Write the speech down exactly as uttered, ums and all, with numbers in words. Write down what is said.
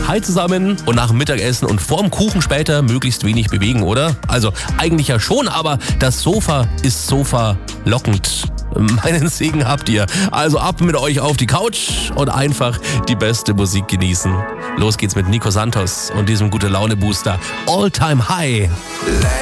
Hi zusammen und nach dem Mittagessen und vorm Kuchen später möglichst wenig bewegen, oder? Also eigentlich ja schon, aber das Sofa ist Sofa lockend. Meinen Segen habt ihr. Also ab mit euch auf die Couch und einfach die beste Musik genießen. Los geht's mit Nico Santos und diesem Gute-Laune-Booster All Time High.